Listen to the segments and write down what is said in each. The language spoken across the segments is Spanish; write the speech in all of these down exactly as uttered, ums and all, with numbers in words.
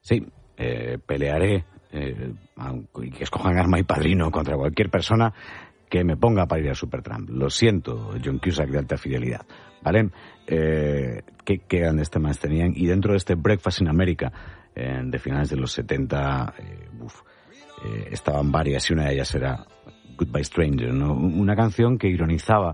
Sí, eh, pelearé, eh, aunque que escojan arma y padrino contra cualquier persona que me ponga para ir a Supertramp. Lo siento, John Cusack de alta fidelidad, ¿vale? Eh, ¿qué, qué grandes temas tenían? Y dentro de este Breakfast in America, eh, de finales de los setenta, eh, uf, eh, estaban varias, y una de ellas era Goodbye Stranger, ¿no? Una canción que ironizaba,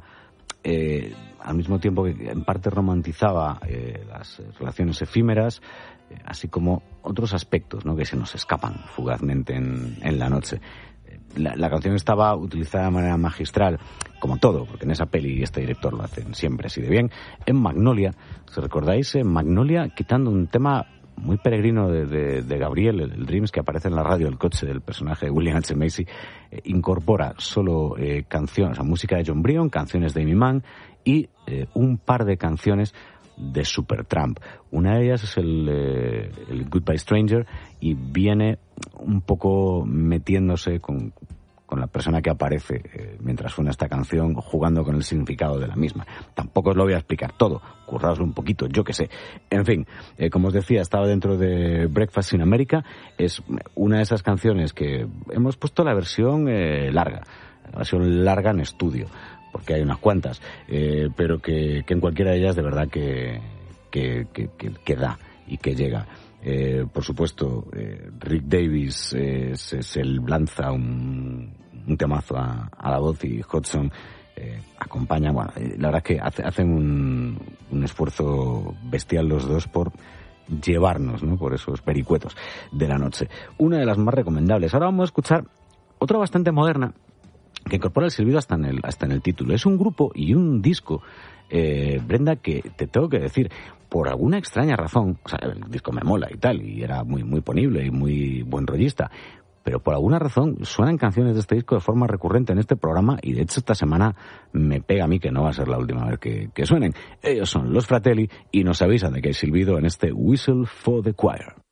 eh, al mismo tiempo que en parte romantizaba eh, las relaciones efímeras, eh, así como otros aspectos, ¿no?, que se nos escapan fugazmente en, en la noche. La, la canción estaba utilizada de manera magistral, como todo, porque en esa peli este director lo hacen siempre así de bien. En Magnolia, ¿os recordáis? En Magnolia, quitando un tema muy peregrino de, de, de Gabriel, el, el Dreams, que aparece en la radio, el coche del personaje de William H. Macy, eh, incorpora solo eh, canciones, o sea, música de John Bryan, canciones de Amy Mann y eh, un par de canciones de Supertramp. Una de ellas es el, eh, el Goodbye Stranger, y viene un poco metiéndose con, con la persona que aparece eh, mientras suena esta canción, jugando con el significado de la misma. Tampoco os lo voy a explicar todo, curraoslo un poquito, yo qué sé. En fin, eh, como os decía, estaba dentro de Breakfast in America. Es una de esas canciones que hemos puesto la versión eh, larga, la versión larga en estudio, porque hay unas cuantas, eh, pero que, que en cualquiera de ellas de verdad que, que, que, que, que da y que llega. Eh, por supuesto, eh, Rick Davies eh, se, se lanza un, un temazo a, a la voz, y Hudson eh, acompaña. Bueno, eh, la verdad es que hace, hacen un, un esfuerzo bestial los dos por llevarnos, ¿no?, por esos vericuetos de la noche. Una de las más recomendables. Ahora vamos a escuchar otra bastante moderna, que incorpora el silbido hasta en el, hasta en el título. Es un grupo y un disco, eh, Brenda, que te tengo que decir, por alguna extraña razón, o sea, el disco me mola y tal, y era muy, muy ponible y muy buen rollista, pero por alguna razón suenan canciones de este disco de forma recurrente en este programa, y de hecho esta semana me pega a mí que no va a ser la última vez que, que suenen. Ellos son Los Fratelli, y nos avisan de que hay silbido en este Whistle for the Choir.